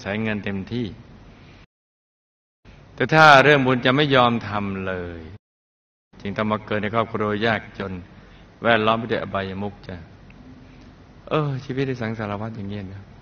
ใช้เงินเต็มที่แต่ถ้าเรื่องบุญจะไม่ยอมทำเลยจึงต้องมาเกิดในครอบครัวยากจนแวดล้อมไปด้วยอบายมุขจ้ะชีวิตในสังสารวัฏอย่างเงี้ยนะ